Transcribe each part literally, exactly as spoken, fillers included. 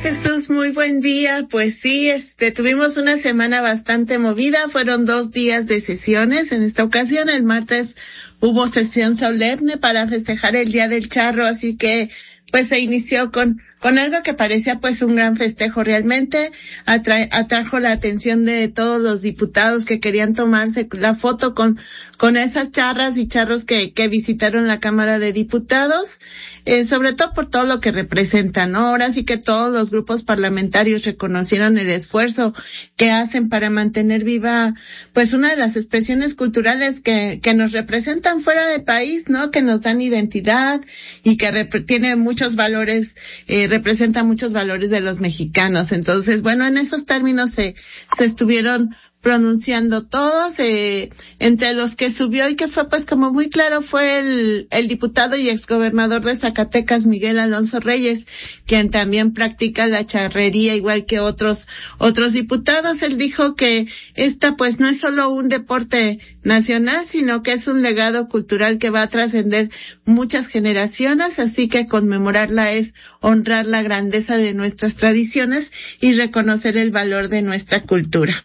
Jesús, muy buen día. Pues sí, este, tuvimos una semana bastante movida, fueron dos días de sesiones. En esta ocasión, el martes, hubo sesión solemne para festejar el Día del Charro, así que pues se inició con con algo que parecía pues un gran festejo. Realmente atra- atrajo la atención de todos los diputados que querían tomarse la foto con con esas charras y charros que que visitaron la Cámara de Diputados, eh, sobre todo por todo lo que representan, ¿no? Ahora sí que todos los grupos parlamentarios reconocieron el esfuerzo que hacen para mantener viva pues una de las expresiones culturales que que nos representan fuera del país, ¿no? Que nos dan identidad y que rep- tiene muchos valores, eh, representa muchos valores de los mexicanos. Entonces, bueno, en esos términos se, se estuvieron pronunciando todos, eh, entre los que subió y que fue pues como muy claro fue el, el diputado y exgobernador de Zacatecas, Miguel Alonso Reyes, quien también practica la charrería igual que otros, otros diputados. Él dijo que esta pues no es solo un deporte nacional, sino que es un legado cultural que va a trascender muchas generaciones, así que conmemorarla es honrar la grandeza de nuestras tradiciones y reconocer el valor de nuestra cultura.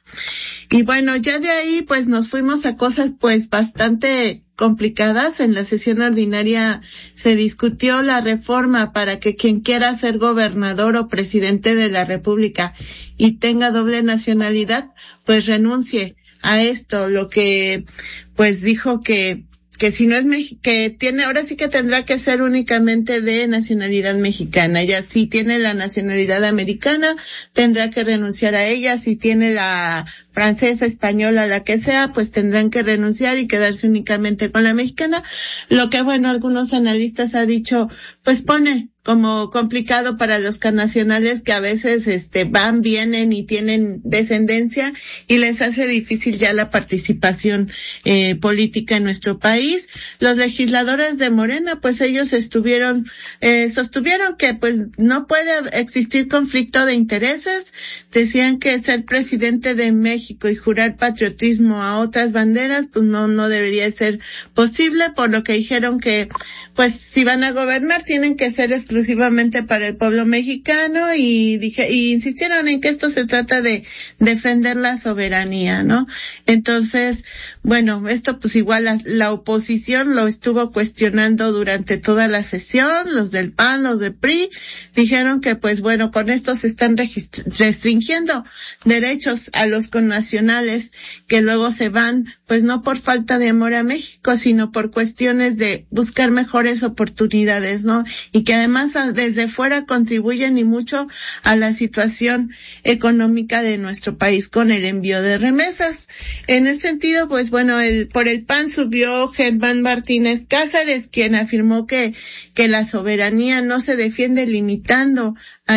Y bueno, ya de ahí pues nos fuimos a cosas pues bastante complicadas. En la sesión ordinaria se discutió la reforma para que quien quiera ser gobernador o presidente de la República y tenga doble nacionalidad pues renuncie a esto, lo que pues dijo que que si no es Mex- que tiene, ahora sí que tendrá que ser únicamente de nacionalidad mexicana. Ya si tiene la nacionalidad americana, tendrá que renunciar a ella. Si tiene la francesa, española, la que sea, pues tendrán que renunciar y quedarse únicamente con la mexicana. Lo que, bueno, algunos analistas han dicho, pues pone como complicado para los connacionales que a veces este van, vienen y tienen descendencia y les hace difícil ya la participación eh, política en nuestro país. Los legisladores de Morena, pues ellos estuvieron, eh, sostuvieron que pues no puede existir conflicto de intereses. Decían que ser presidente de México y jurar patriotismo a otras banderas, pues no, no debería ser posible, por lo que dijeron que pues si van a gobernar tienen que ser exclusivamente para el pueblo mexicano y dije, y insistieron en que esto se trata de defender la soberanía, ¿no? Entonces, bueno, esto pues igual la, la oposición lo estuvo cuestionando durante toda la sesión, los del P A N, los del P R I, dijeron que pues bueno, con esto se están registr- restringiendo derechos a los connacionales que luego se van, pues no por falta de amor a México, sino por cuestiones de buscar mejores oportunidades, ¿no? Y que además desde fuera contribuyen y mucho a la situación económica de nuestro país con el envío de remesas. En ese sentido, pues bueno, el, por el P A N subió Germán Martínez Cázares, quien afirmó que, que la soberanía no se defiende limitando a,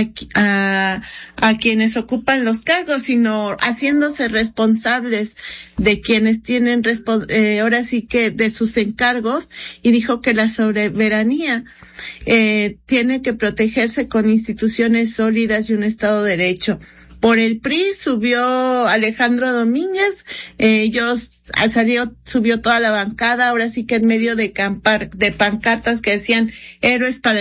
a, a quienes ocupan los cargos, sino haciéndose responsables de quienes tienen, respo- eh, ahora sí que de sus encargos, y dijo que la soberanía eh, tiene que protegerse con instituciones sólidas y un Estado de Derecho. Por el P R I subió Alejandro Domínguez, eh, ellos salió, subió toda la bancada, ahora sí que en medio de campar, de pancartas que decían héroes para